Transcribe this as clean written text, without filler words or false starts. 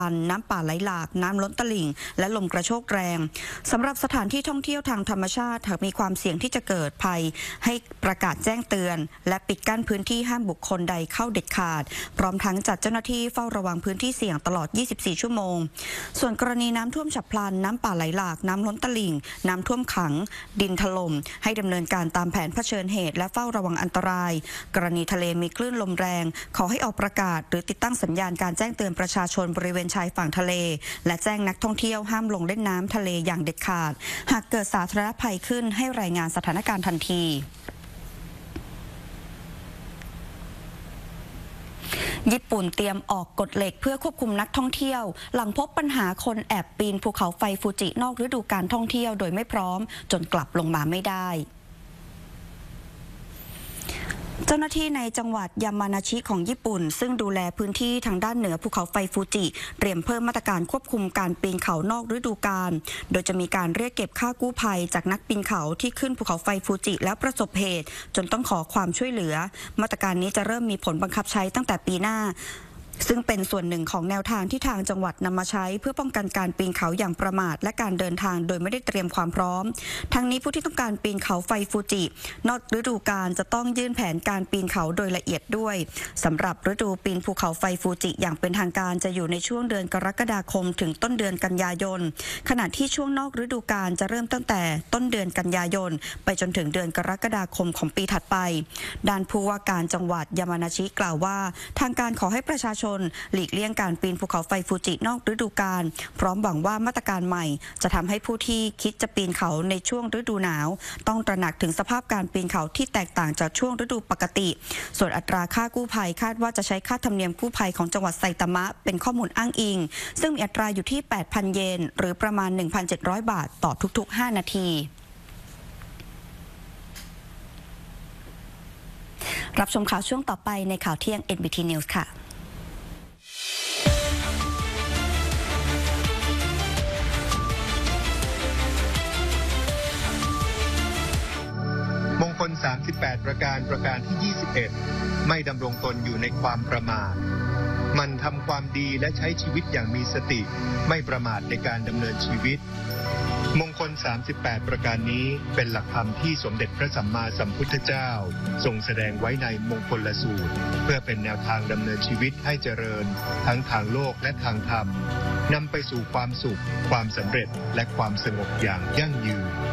น้ำป่าไหลหลากน้ำล้นตลิ่งและลมกระโชกแรงสำหรับสถานที่ท่องเที่ยวทางธรรมชาติหากมีความเสี่ยงที่จะเกิดภัยให้ประกาศแจ้งเตือนและปิดกั้นพื้นที่ห้ามบุคคลใดเข้าเด็ดขาดพร้อมทั้งจัดเจ้าหน้าที่เฝ้าระวังพื้นที่เสี่ยงตลอด 24 ชั่วโมงส่วนกรณีน้ำท่วมฉับพลันน้ำป่าไหลหลากน้ำล้นตลิ่งน้ำท่วมขังดินถล่มให้ดำเนินการตามแผนเผชิญเหตุและเฝ้าระวังอันตรายกรณีทะเลมีคลื่นลมแรงขอให้ออกประกาศหรือติดตั้งสัญญาณการแจ้งเตือนประชาชนบริเวณชายฝั่งทะเลและแจ้งนักท่องเที่ยวห้ามลงเล่นน้ำทะเลอย่างเด็ดขาดหากเกิดสาธารณภัยขึ้นให้รายงานสถานการณ์ทันทีญี่ปุ่นเตรียมออกกฎเหล็กเพื่อควบคุมนักท่องเที่ยวหลังพบปัญหาคนแอบปีนภูเขาไฟฟูจินอกฤดูกาลท่องเที่ยวโดยไม่พร้อมจนกลับลงมาไม่ได้เจ้าหน้าที่ในจังหวัดยามานาชิของญี่ปุ่นซึ่งดูแลพื้นที่ทางด้านเหนือภูเขาไฟฟูจิเตรียมเพิ่มมาตรการควบคุมการปีนเขานอกฤดูกาลโดยจะมีการเรียกเก็บค่ากู้ภัยจากนักปีนเขาที่ขึ้นภูเขาไฟฟูจิแล้วประสบเหตุจนต้องขอความช่วยเหลือมาตรการนี้จะเริ่มมีผลบังคับใช้ตั้งแต่ปีหน้าซึ่งเป็นส่วนหนึ่งของแนวทางที่ทางจังหวัดนำมาใช้เพื่อป้องกันการปีนเขาอย่างประมาทและการเดินทางโดยไม่ได้เตรียมความพร้อมทั้งนี้ผู้ที่ต้องการปีนเขาไฟฟูจินอกฤดูกาลจะต้องยื่นแผนการปีนเขาโดยละเอียดด้วยสำหรับฤดูปีนภูเขาไฟฟูจิอย่างเป็นทางการจะอยู่ในช่วงเดือนกรกฎาคมถึงต้นเดือนกันยายนขณะที่ช่วงนอกฤดูกาลจะเริ่มตั้งแต่ต้นเดือนกันยายนไปจนถึงเดือนกรกฎาคมของปีถัดไปด้านผู้ว่าการจังหวัดยามานาชิกล่าวว่าทางการขอให้ประชาชนหลีกเลี่ยงการปีนภูเขาไฟฟูจินอกฤดูกาลพร้อมหวังว่ามาตรการใหม่จะทำให้ผู้ที่คิดจะปีนเขาในช่วงฤดูหนาวต้องตระหนักถึงสภาพการปีนเขาที่แตกต่างจากช่วงฤดูปกติส่วนอัตราค่ากู้ภัยคาดว่าจะใช้ค่าธรรมเนียมกู้ภัยของจังหวัดไซตามะเป็นข้อมูลอ้างอิงซึ่งมีอัตราอยู่ที่ 8,000 เยนหรือประมาณ 1,700 บาทต่อทุกๆ 5 นาทีรับชมข่าวช่วงต่อไปในข่าวเที่ยง NBT News ค่ะมงคล 38 ประการที่ 21 ไม่ดำรงตนอยู่ในความประมาทมันทำความดีและใช้ชีวิตอย่างมีสติไม่ประมาทในการดำเนินชีวิตมงคล 38 ประการนี้เป็นหลักธรรมที่สมเด็จพระสัมมาสัมพุทธเจ้าทรงแสดงไว้ในมงคลสูตรเพื่อเป็นแนวทางดำเนินชีวิตให้เจริญทั้งทางโลกและทางธรรมนำไปสู่ความสุขความสำเร็จและความสงบอย่างยั่งยืน